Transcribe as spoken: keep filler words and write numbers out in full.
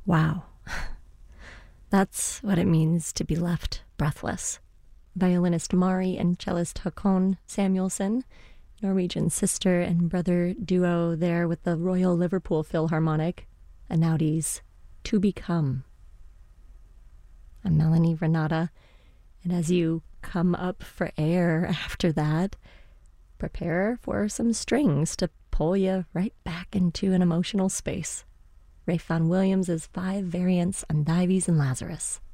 Wow. That's what it means to be left breathless. Violinist Mari and cellist Håkon Samuelsson, Norwegian sister and brother duo there with the Royal Liverpool Philharmonic, Anaudi's To Become. I'm Melanie Renata, and as you come up for air after that, prepare for some strings to pull you right back into an emotional space. Ralph Vaughan Williams' Five Variants on Dives and Lazarus.